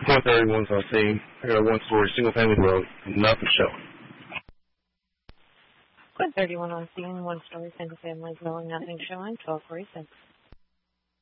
431's on scene. I got a one-story single-family road, nothing showing. 131 on scene, one-story single-family dwelling, nothing showing, 1246.